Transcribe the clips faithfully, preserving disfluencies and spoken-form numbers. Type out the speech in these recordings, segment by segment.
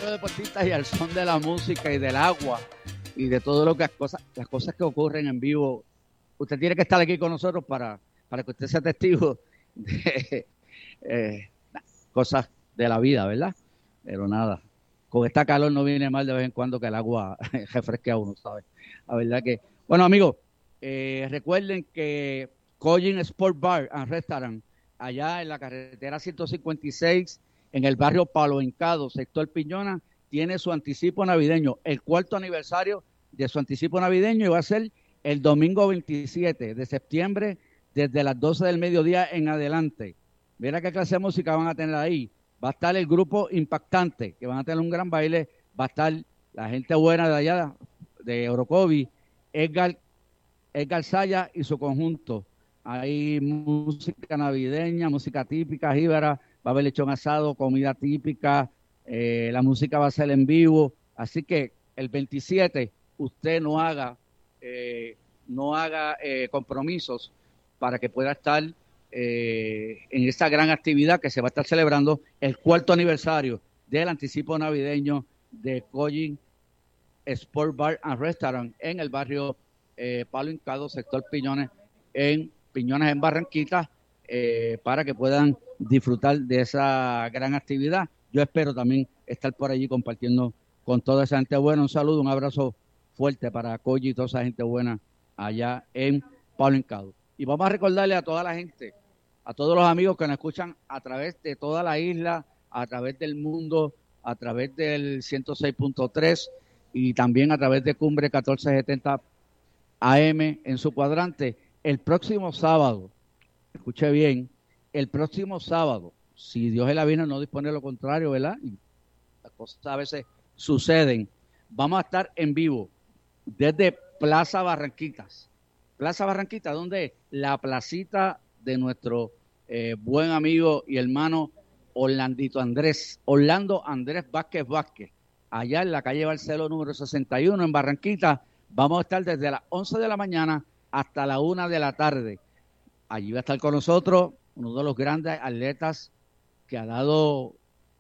los deportistas y al son de la música y del agua y de todo lo que las cosas, las cosas que ocurren en vivo. Usted tiene que estar aquí con nosotros para, para que usted sea testigo de eh, cosas de la vida, ¿verdad? Pero nada, con esta calor no viene mal de vez en cuando que el agua refresque a uno, ¿sabes? La verdad que... Bueno, amigos, eh, recuerden que Collin Sport Bar and Restaurant, allá en la carretera ciento cincuenta y seis, en el barrio Palo Hincado, sector Piñona, tiene su anticipo navideño, el cuarto aniversario de su anticipo navideño, y va a ser el domingo veintisiete de septiembre, desde las doce del mediodía en adelante. Mira qué clase de música van a tener ahí. Va a estar el grupo Impactante, que van a tener un gran baile. Va a estar la gente buena de allá, de Orocovi, Edgar, Edgar Saya y su conjunto. Hay música navideña, música típica, jíbara, va a haber lechón asado, comida típica, eh, la música va a ser en vivo. Así que el veintisiete usted no haga, eh, no haga eh, compromisos para que pueda estar eh, en esta gran actividad que se va a estar celebrando el cuarto aniversario del anticipo navideño de Collin Sport Bar and Restaurant en el barrio eh, Palo Hincado, sector Piñones, en Piñones en Barranquita, eh, para que puedan disfrutar de esa gran actividad. Yo espero también estar por allí compartiendo con toda esa gente buena. Un saludo, un abrazo fuerte para Coyi y toda esa gente buena allá en Palo Hincado. Y vamos a recordarle a toda la gente, a todos los amigos que nos escuchan a través de toda la isla, a través del mundo, a través del ciento seis punto tres y también a través de Cumbre catorce setenta A M en su cuadrante. El próximo sábado, escuche bien, el próximo sábado, si Dios y la Virgen no dispone lo contrario, ¿verdad? Y las cosas a veces suceden, vamos a estar en vivo desde Plaza Barranquitas. Plaza Barranquitas, donde es la placita de nuestro eh, buen amigo y hermano Orlandito Andrés, Orlando Andrés Vázquez Vázquez, allá en la calle Barceló número sesenta y uno en Barranquita. Vamos a estar desde las once de la mañana hasta la una de la tarde. Allí va a estar con nosotros uno de los grandes atletas que ha dado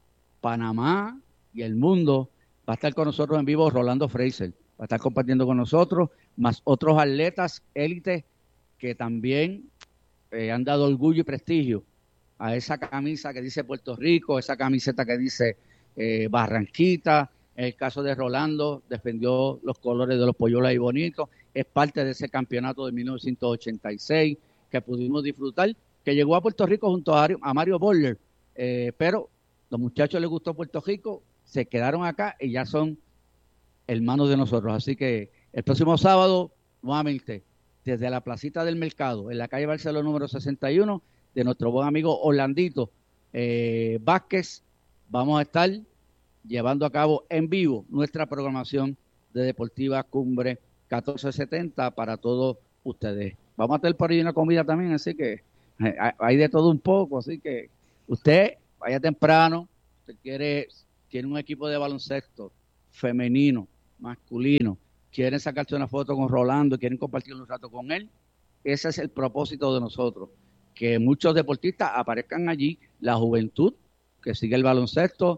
Panamá y el mundo. Va a estar con nosotros en vivo Rolando Fraser. Va a estar compartiendo con nosotros, más otros atletas élites que también eh, han dado orgullo y prestigio a esa camisa que dice Puerto Rico, esa camiseta que dice eh, Barranquita. En el caso de Rolando, defendió los colores de los Polluelos y Bonitos. Es parte de ese campeonato de mil novecientos ochenta y seis que pudimos disfrutar, que llegó a Puerto Rico junto a, a Mario Boller. Eh, pero los muchachos les gustó Puerto Rico, se quedaron acá y ya son hermanos de nosotros. Así que el próximo sábado, nuevamente, desde la placita del mercado, en la calle Barceló número sesenta y uno, de nuestro buen amigo Orlandito eh, Vázquez, vamos a estar llevando a cabo en vivo nuestra programación de Deportiva Cumbre catorce setenta para todos ustedes. Vamos a tener por ahí una comida también, así que eh, hay de todo un poco, así que usted vaya temprano, usted quiere, tiene un equipo de baloncesto femenino, masculino, quieren sacarse una foto con Rolando, quieren compartir un rato con él, ese es el propósito de nosotros, que muchos deportistas aparezcan allí, la juventud que sigue el baloncesto,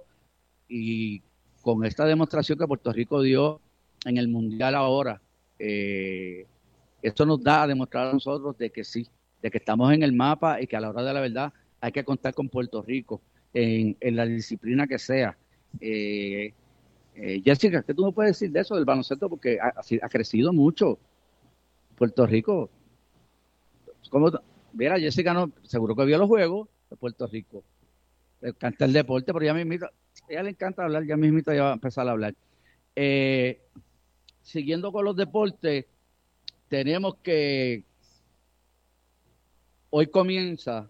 y con esta demostración que Puerto Rico dio en el Mundial ahora, eh, esto nos da a demostrar a nosotros de que sí, de que estamos en el mapa y que a la hora de la verdad hay que contar con Puerto Rico en, en la disciplina que sea. Eh, eh, Jessica, ¿qué tú me puedes decir de eso, del baloncesto? Porque ha, ha crecido mucho Puerto Rico. Como, mira, Jessica no, seguro que vio los juegos de Puerto Rico. Le encanta el deporte, pero ya mismito, a ella le encanta hablar, ya mismito ya va a empezar a hablar. Eh, siguiendo con los deportes, tenemos que hoy comienza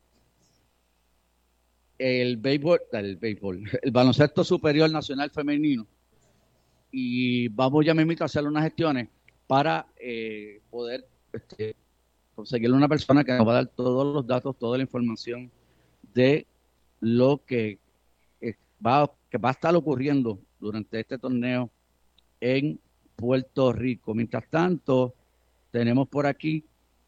el béisbol, el béisbol, el baloncesto superior nacional femenino, y vamos ya mismito a hacer unas gestiones para eh, poder este, conseguirle una persona que nos va a dar todos los datos, toda la información de lo que eh, va, que va a estar ocurriendo durante este torneo en Puerto Rico. Mientras tanto, tenemos por aquí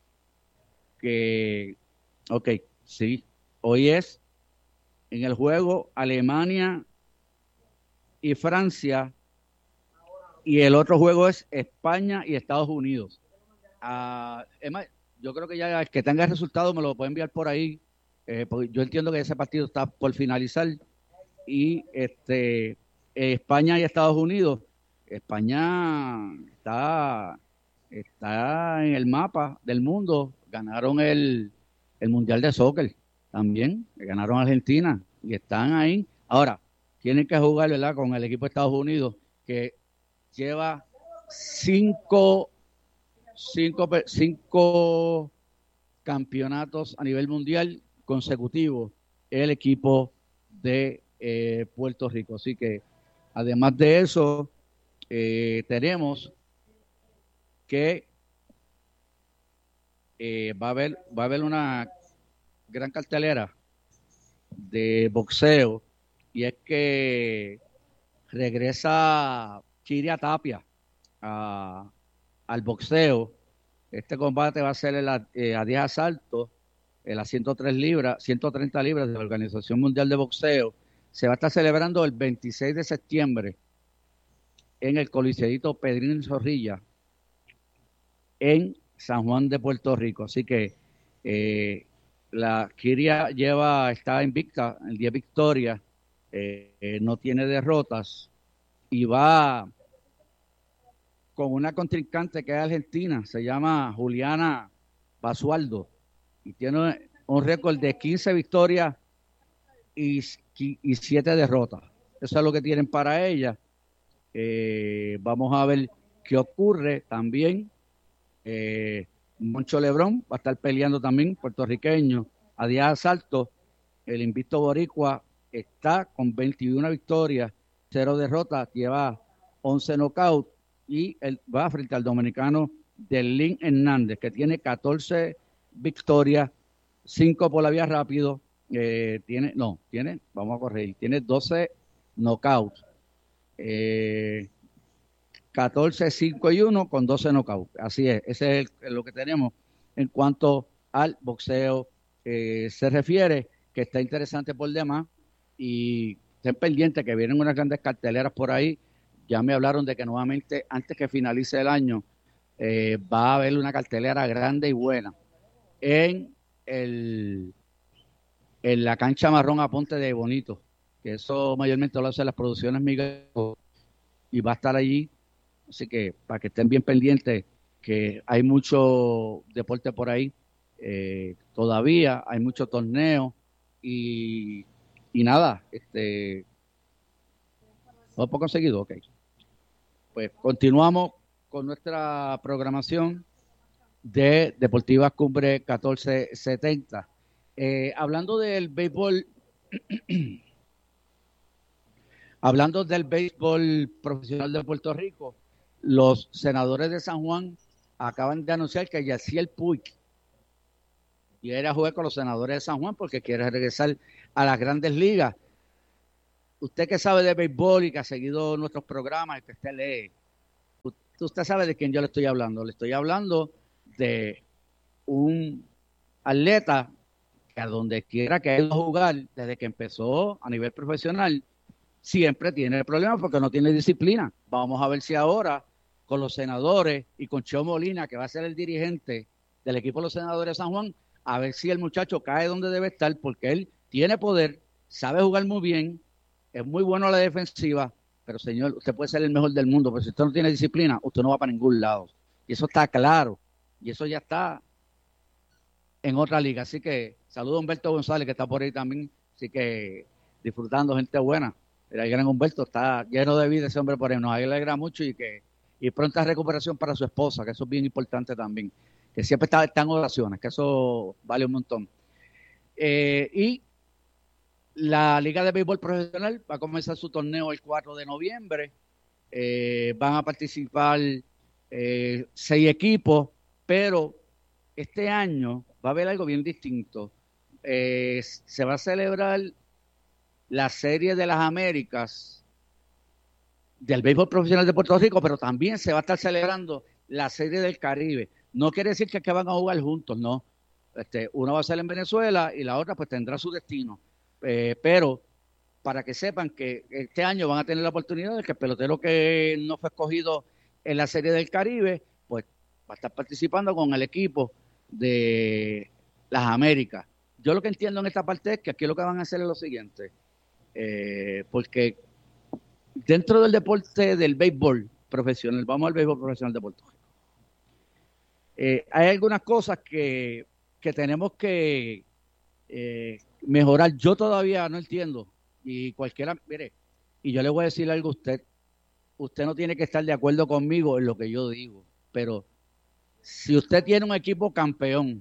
que, ok, sí, hoy es en el juego Alemania y Francia, y el otro juego es España y Estados Unidos. Uh, Emma, yo creo que ya el que tenga el resultado me lo puede enviar por ahí, eh, porque yo entiendo que ese partido está por finalizar, y este España y Estados Unidos. España está, está en el mapa del mundo, ganaron el, el Mundial de Soccer también, ganaron a Argentina y están ahí. Ahora, tienen que jugar, ¿verdad?, con el equipo de Estados Unidos, que lleva cinco, cinco, cinco campeonatos a nivel mundial consecutivos, el equipo de eh, Puerto Rico. Así que, además de eso, eh, tenemos que eh, va a haber, va a haber una gran cartelera de boxeo, y es que regresa Kiria Tapia a, al boxeo. Este combate va a ser el, eh, a diez asaltos, en las ciento tres libras, ciento treinta libras de la Organización Mundial de Boxeo. Se va a estar celebrando el veintiséis de septiembre en el Coliseíto Pedrín Zorrilla, en San Juan de Puerto Rico. Así que eh, la Kiria lleva, está invicta en diez victorias, eh, eh, no tiene derrotas, y va con una contrincante que es argentina, se llama Juliana Basualdo, y tiene un récord de quince victorias y, y siete derrotas. Eso es lo que tienen para ella. Eh, vamos a ver qué ocurre también. Eh, Moncho Lebrón va a estar peleando también, puertorriqueño, a diez asaltos. El invicto boricua está con veintiuna victorias, cero derrotas, lleva once knockouts, y él va frente al dominicano Delín Hernández, que tiene catorce victorias, cinco por la vía rápido, eh, tiene, no, tiene, vamos a corregir, tiene doce knockouts, eh, catorce, cinco y uno con doce knockouts. Así es, ese es el, lo que tenemos en cuanto al boxeo eh, se refiere, que está interesante por demás, y estén pendientes que vienen unas grandes carteleras por ahí. Ya me hablaron de que nuevamente, antes que finalice el año, eh, va a haber una cartelera grande y buena en el en la cancha Marrón Aponte de Bonito, que eso mayormente lo hacen las producciones Miguel, y va a estar allí. Así que para que estén bien pendientes, que hay mucho deporte por ahí, eh, todavía hay muchos torneos, y, y nada, este, ¿lo hemos conseguido? Ok. Pues continuamos con nuestra programación de Deportivas Cumbre catorce setenta. Eh, hablando del béisbol, hablando del béisbol profesional de Puerto Rico, los senadores de San Juan acaban de anunciar que Yaciel Puig quiere jugar con los senadores de San Juan porque quiere regresar a las grandes ligas. Usted que sabe de béisbol y que ha seguido nuestros programas y que usted lee, usted sabe de quién yo le estoy hablando. Le estoy hablando de un atleta que a donde quiera que ha ido a jugar desde que empezó a nivel profesional, siempre tiene problemas porque no tiene disciplina. Vamos a ver si ahora con los senadores y con Cheo Molina, que va a ser el dirigente del equipo de los senadores de San Juan, a ver si el muchacho cae donde debe estar, porque él tiene poder, sabe jugar muy bien, es muy bueno a la defensiva, pero señor, usted puede ser el mejor del mundo, pero si usted no tiene disciplina, usted no va para ningún lado. Y eso está claro, y eso ya está en otra liga. Así que saludo a Humberto González, que está por ahí también, así que disfrutando, gente buena. El gran Humberto está lleno de vida, ese hombre por ahí, nos alegra mucho, y que y pronta recuperación para su esposa, que eso es bien importante también, que siempre está, está en oraciones, que eso vale un montón. Eh, y la Liga de Béisbol Profesional va a comenzar su torneo el cuatro de noviembre, eh, van a participar eh, seis equipos, pero este año va a haber algo bien distinto. Eh, se va a celebrar la Serie de las Américas del béisbol profesional de Puerto Rico, pero también se va a estar celebrando la Serie del Caribe. No quiere decir que, que van a jugar juntos, no. Este, una va a ser en Venezuela y la otra pues tendrá su destino. Eh, pero para que sepan que este año van a tener la oportunidad de que el pelotero que no fue escogido en la Serie del Caribe, pues va a estar participando con el equipo de las Américas. Yo lo que entiendo en esta parte es que aquí lo que van a hacer es lo siguiente, eh, porque dentro del deporte del béisbol profesional, vamos al béisbol profesional de Puerto Rico, eh, hay algunas cosas que, que tenemos que eh, mejorar. Yo todavía no entiendo, y cualquiera, mire, y yo le voy a decir algo a usted, usted no tiene que estar de acuerdo conmigo en lo que yo digo, pero si usted tiene un equipo campeón,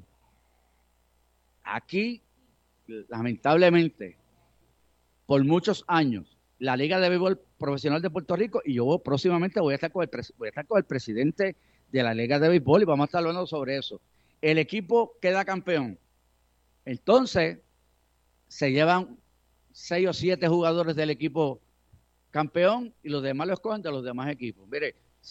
aquí, lamentablemente, por muchos años, la Liga de Béisbol Profesional de Puerto Rico, y yo próximamente voy a estar con el, voy a estar con el presidente de la Liga de Béisbol y vamos a estar hablando sobre eso. El equipo queda campeón. Entonces, se llevan seis o siete jugadores del equipo campeón y los demás lo escogen de los demás equipos. Mire,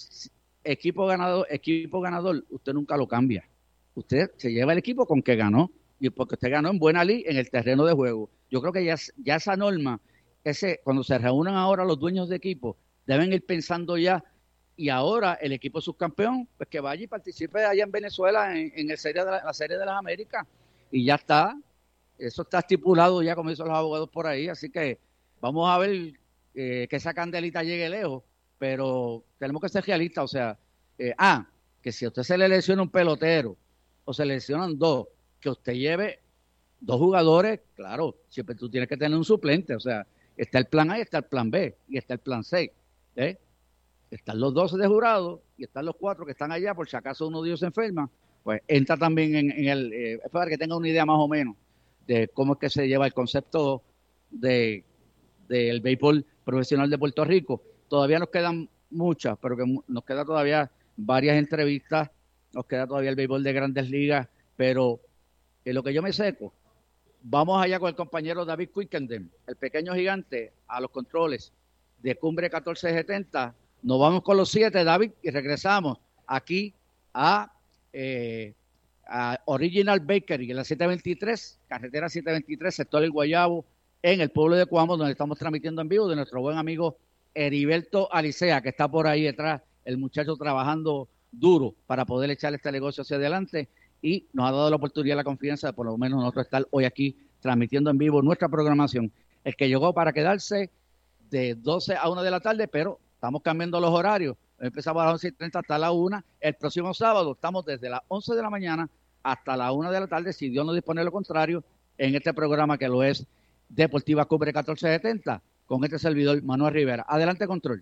equipo ganador, equipo ganador, usted nunca lo cambia. Usted se lleva el equipo con que ganó, y porque usted ganó en buena ley en el terreno de juego. Yo creo que ya, ya esa norma, ese, cuando se reúnan ahora los dueños de equipo, deben ir pensando ya, y ahora el equipo subcampeón, pues que vaya y participe allá en Venezuela en, en el serie de la, la Serie de las Américas, y ya está. Eso está estipulado ya, como dicen los abogados por ahí, así que vamos a ver eh, que esa candelita llegue lejos, pero tenemos que ser realistas, o sea, eh, ah, que si a usted se le lesiona un pelotero, o se le lesionan dos, que usted lleve dos jugadores, claro, siempre tú tienes que tener un suplente, o sea, está el plan A y está el plan B, y está el plan C, ¿eh? Están los doce de jurado, y están los cuatro que están allá, por si acaso uno de ellos se enferma, pues entra también en, en el, eh, es para que tenga una idea más o menos de cómo es que se lleva el concepto de del béisbol profesional de Puerto Rico. Todavía nos quedan muchas, pero que nos queda todavía varias entrevistas, nos queda todavía el béisbol de Grandes Ligas, pero en lo que yo me seco, vamos allá con el compañero David Quickenden, el pequeño gigante, a los controles de Cumbre catorce setenta. Nos vamos con los siete, David, y regresamos aquí a eh, a Original Bakery en la siete veintitrés, carretera siete veintitrés, sector El Guayabo, en el pueblo de Coamo, donde estamos transmitiendo en vivo de nuestro buen amigo Heriberto Alicea, que está por ahí detrás, el muchacho trabajando duro para poder echar este negocio hacia adelante, y nos ha dado la oportunidad y la confianza de por lo menos nosotros estar hoy aquí transmitiendo en vivo nuestra programación. El que llegó para quedarse de doce a una de la tarde, pero estamos cambiando los horarios. Empezamos a las once y treinta hasta la una. El próximo sábado estamos desde las once de la mañana hasta la una de la tarde, si Dios nos dispone lo contrario, en este programa que lo es Deportiva Cumbre catorce setenta, con este servidor Manuel Rivera. Adelante, control.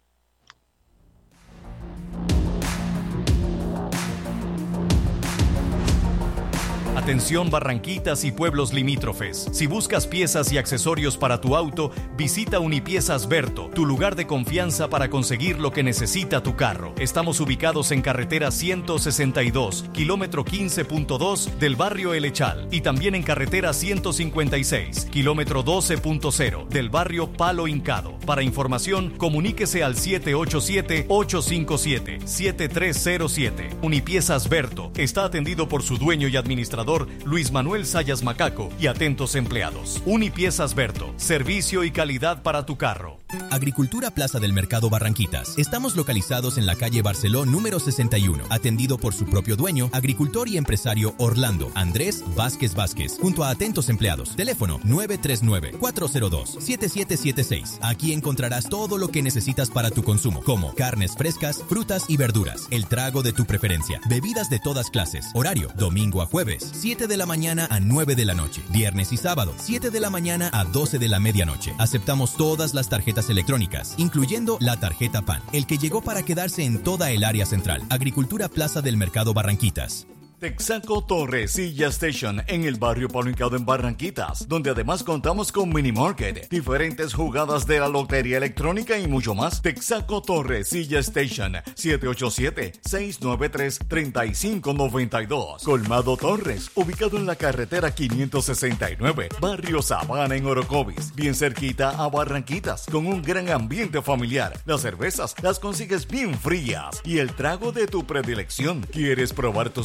Atención Barranquitas y pueblos limítrofes. Si buscas piezas y accesorios para tu auto, visita Unipiezas Berto, tu lugar de confianza para conseguir lo que necesita tu carro. Estamos ubicados en carretera ciento sesenta y dos, kilómetro quince punto dos del barrio El Echal, y también en carretera ciento cincuenta y seis, kilómetro doce punto cero del barrio Palo Hincado. Para información, comuníquese al siete ocho siete, ocho cinco siete, siete tres cero siete. Unipiezas Berto está atendido por su dueño y administrador Luis Manuel Sayas Macaco y atentos empleados. Unipiezas Berto, servicio y calidad para tu carro. Agricultura Plaza del Mercado Barranquitas. Estamos localizados en la calle Barceló número sesenta y uno, atendido por su propio dueño, agricultor y empresario Orlando Andrés Vázquez Vázquez, junto a atentos empleados. Teléfono nueve tres nueve, cuatro cero dos, siete siete siete seis. Aquí encontrarás todo lo que necesitas para tu consumo, como carnes frescas, frutas y verduras, el trago de tu preferencia, bebidas de todas clases. Horario, domingo a jueves, siete de la mañana a nueve de la noche. Viernes y sábado, siete de la mañana a doce de la medianoche. Aceptamos todas las tarjetas electrónicas, incluyendo la tarjeta P A N, el que llegó para quedarse en toda el área central. Agricultura Plaza del Mercado Barranquitas. Texaco Torrecilla Station en el barrio Palo Hincado en Barranquitas, donde además contamos con mini market, diferentes jugadas de la lotería electrónica y mucho más. Texaco Torrecilla Station, siete ocho siete, seis nueve tres, tres cinco nueve dos. Colmado Torres, ubicado en la carretera quinientos sesenta y nueve, barrio Sabana en Orocovis, bien cerquita a Barranquitas, con un gran ambiente familiar. Las cervezas las consigues bien frías y el trago de tu predilección. ¿Quieres probar tu suerte?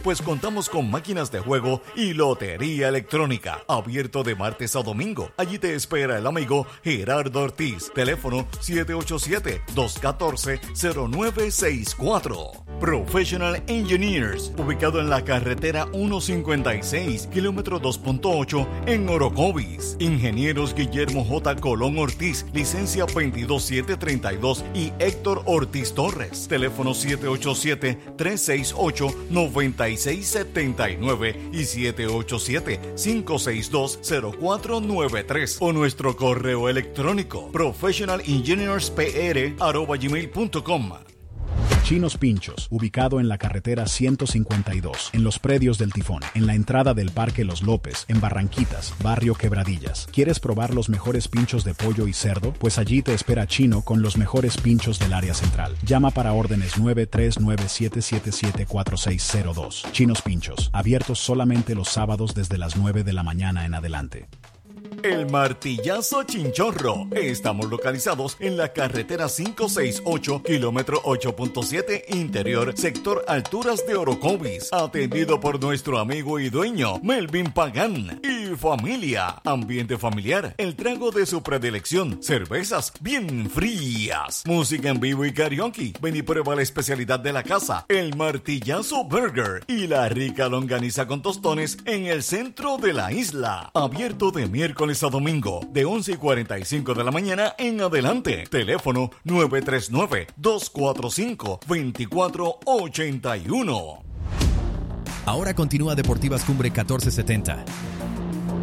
pues contamos con máquinas de juego y lotería electrónica. Abierto de martes a domingo. Allí te espera el amigo Gerardo Ortiz. Teléfono siete ocho siete, dos uno cuatro, cero nueve seis cuatro. Professional Engineers, ubicado en la carretera ciento cincuenta y seis, kilómetro dos punto ocho, en Orocovis. Ingenieros Guillermo J. Colón Ortiz, licencia veintidós siete treinta y dos, y Héctor Ortiz Torres. Teléfono siete ocho siete, tres seis ocho, nueve seis siete nueve y siete ocho siete, cinco seis dos, cero cuatro nueve tres, o nuestro correo electrónico professionalengineerspr arroba gmail punto com. Chinos Pinchos, ubicado en la carretera ciento cincuenta y dos, en los predios del Tifón, en la entrada del Parque Los López, en Barranquitas, barrio Quebradillas. ¿Quieres probar los mejores pinchos de pollo y cerdo? Pues allí te espera Chino con los mejores pinchos del área central. Llama para órdenes nueve tres nueve, siete siete siete, cuatro seis cero dos. Chinos Pinchos, abiertos solamente los sábados desde las nueve de la mañana en adelante. El Martillazo Chinchorro. Estamos localizados en la carretera quinientos sesenta y ocho, kilómetro ocho punto siete, interior, sector Alturas de Orocovis. Atendido por nuestro amigo y dueño, Melvin Pagán. Y familia. Ambiente familiar. El trago de su predilección. Cervezas bien frías. Música en vivo y karaoke. Ven y prueba la especialidad de la casa, el Martillazo Burger. Y la rica longaniza con tostones en el centro de la isla. Abierto de miércoles a domingo, de once y cuarenta y cinco de la mañana en adelante. Teléfono nueve tres nueve, dos cuatro cinco, dos cuatro ocho uno. Ahora continúa Deportivas Cumbre catorce setenta.